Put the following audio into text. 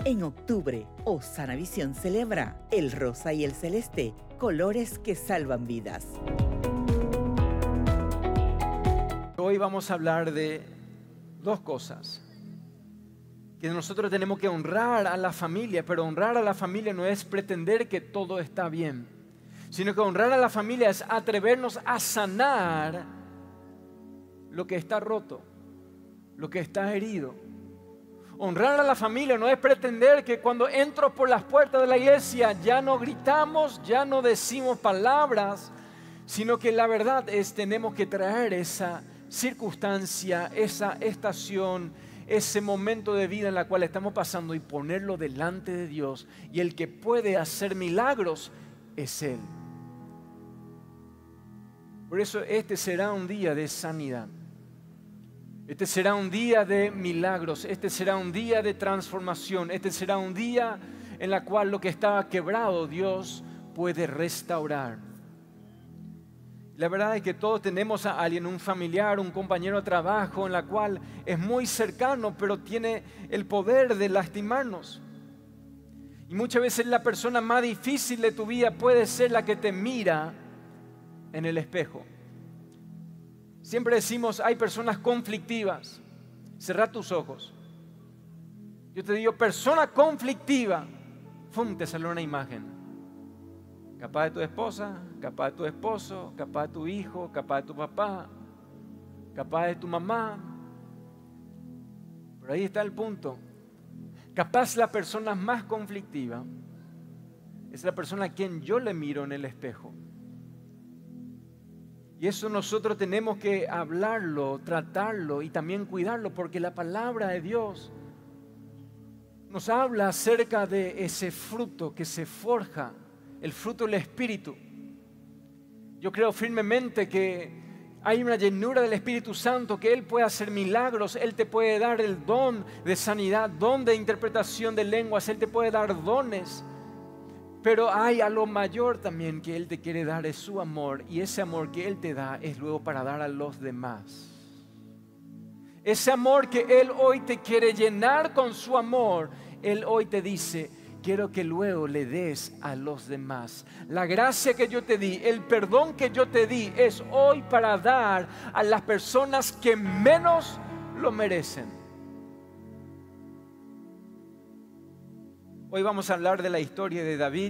En octubre, Osana Visión celebra el rosa y el celeste, colores que salvan vidas. Hoy vamos a hablar de dos cosas. Que nosotros tenemos que honrar a la familia, pero honrar a la familia no es pretender que todo está bien, sino que honrar a la familia es atrevernos a sanar lo que está roto, lo que está herido. Honrar a la familia no es pretender que cuando entro por las puertas de la iglesia ya no gritamos, ya no decimos palabras, sino que la verdad es tenemos que traer esa circunstancia, esa estación, ese momento de vida en la cual estamos pasando y ponerlo delante de Dios. Y el que puede hacer milagros es Él. Por eso este será un día de sanidad. Este será un día de milagros. Este será un día de transformación. Este será un día en el cual lo que estaba quebrado Dios puede restaurar. La verdad es que todos tenemos a alguien, un familiar, un compañero de trabajo en la cual es muy cercano, pero tiene el poder de lastimarnos. Y muchas veces la persona más difícil de tu vida puede ser la que te mira en el espejo. Siempre decimos, hay personas conflictivas. Cerrá tus ojos. Yo te digo, persona conflictiva. ¡Fum! Te sale una imagen. Capaz de tu esposa, capaz de tu esposo, capaz de tu hijo, capaz de tu papá, capaz de tu mamá. Pero ahí está el punto. Capaz la persona más conflictiva es la persona a quien yo le miro en el espejo. Y eso nosotros tenemos que hablarlo, tratarlo y también cuidarlo, porque la palabra de Dios nos habla acerca de ese fruto que se forja, el fruto del Espíritu. Yo creo firmemente que hay una llenura del Espíritu Santo, que Él puede hacer milagros, Él te puede dar el don de sanidad, don de interpretación de lenguas, Él te puede dar dones. Pero hay algo mayor también que Él te quiere dar, es su amor. Y ese amor que Él te da es luego para dar a los demás. Ese amor que Él hoy te quiere llenar con su amor, Él hoy te dice, quiero que luego le des a los demás. La gracia que yo te di, el perdón que yo te di, es hoy para dar a las personas que menos lo merecen. Hoy vamos a hablar de la historia de David.